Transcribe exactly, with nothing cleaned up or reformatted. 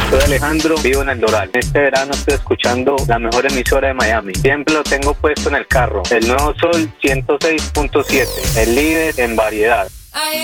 Soy Alejandro, vivo en El Doral. Este verano estoy escuchando la mejor emisora de Miami. Siempre lo tengo puesto en el carro. El Nuevo Sol ciento seis punto siete, el líder en variedad.